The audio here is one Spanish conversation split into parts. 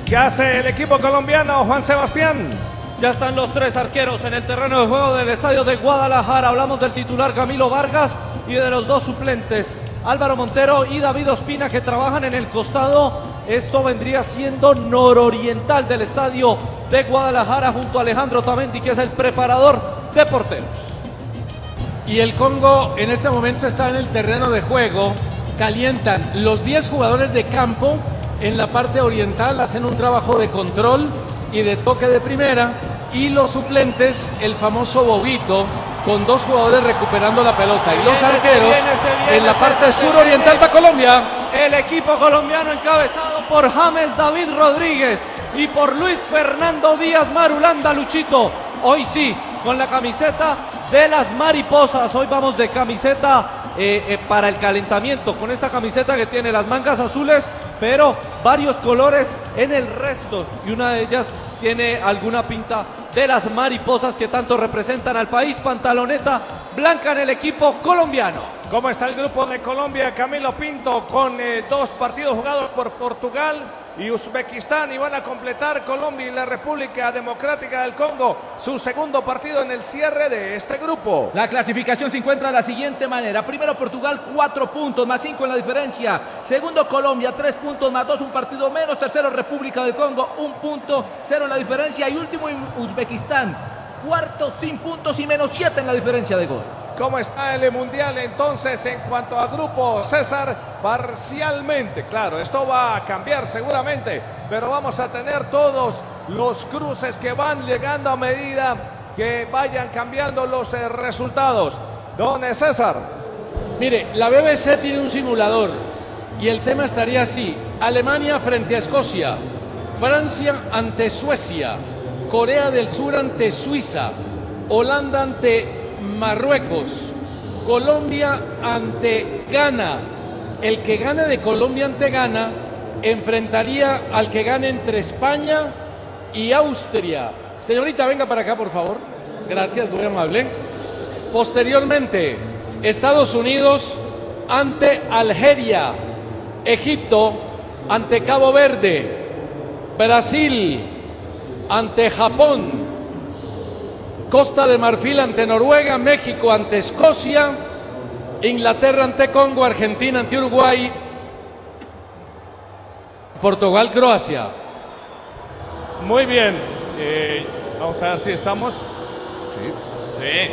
¿Qué hace el equipo colombiano, Juan Sebastián? Ya están los tres arqueros en el terreno de juego del estadio de Guadalajara. Hablamos del titular Camilo Vargas y de los dos suplentes, Álvaro Montero y David Ospina, que trabajan en el costado. Esto vendría siendo nororiental del estadio de Guadalajara, junto a Alejandro Tamendi, que es el preparador de porteros. Y el Congo en este momento está en el terreno de juego. Calientan los 10 jugadores de campo en la parte oriental, hacen un trabajo de control y de toque de primera, y los suplentes, el famoso bobito, con dos jugadores recuperando la pelota, y los arqueros en la parte suroriental va Colombia. El equipo colombiano encabezado por James David Rodríguez y por Luis Fernando Díaz Marulanda, Luchito. Hoy sí, con la camiseta de las mariposas. Hoy vamos de camiseta para el calentamiento, con esta camiseta que tiene las mangas azules, pero varios colores en el resto, y una de ellas tiene alguna pinta de las mariposas que tanto representan al país. Pantaloneta blanca en el equipo colombiano. ¿Cómo está el grupo de Colombia, Camilo Pinto, con 2 partidos jugados por Portugal y Uzbekistán, y van a completar Colombia y la República Democrática del Congo su segundo partido en el cierre de este grupo? La clasificación se encuentra de la siguiente manera: primero Portugal, 4 puntos más 5 en la diferencia; segundo Colombia, 3 puntos más 2, un partido menos; tercero República del Congo, 1 punto, 0 en la diferencia; y último Uzbekistán, cuarto sin puntos y menos 7 en la diferencia de gol. ¿Cómo está el mundial entonces en cuanto a grupo, César? Parcialmente, claro, esto va a cambiar seguramente, pero vamos a tener todos los cruces que van llegando a medida que vayan cambiando los resultados. Don César. Mire, la BBC tiene un simulador y el tema estaría así: Alemania frente a Escocia, Francia ante Suecia, Corea del Sur ante Suiza, Holanda ante Marruecos, Colombia ante Ghana. El que gane de Colombia ante Ghana enfrentaría al que gane entre España y Austria. Señorita, venga para acá, por favor. Gracias, muy amable. Posteriormente, Estados Unidos ante Algeria, Egipto ante Cabo Verde, Brasil ante Japón, Costa de Marfil ante Noruega, México ante Escocia, Inglaterra ante Congo, Argentina ante Uruguay, Portugal, Croacia. Muy bien, vamos a ver si estamos. Sí.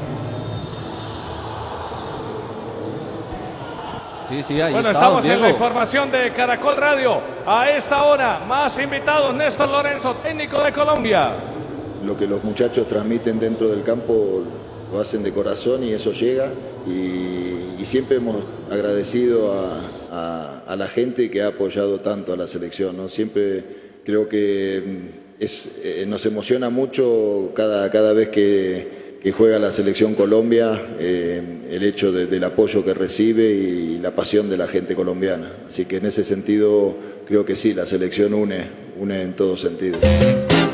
Sí, ahí bueno, estamos en la información de Caracol Radio. A esta hora, más invitados: Néstor Lorenzo, técnico de Colombia. Lo que los muchachos transmiten dentro del campo lo hacen de corazón y eso llega, y siempre hemos agradecido a la gente que ha apoyado tanto a la selección, ¿no? Siempre creo que nos emociona mucho cada vez que juega la selección Colombia, el hecho del apoyo que recibe y la pasión de la gente colombiana. Así que en ese sentido creo que sí, la selección une en todo sentido.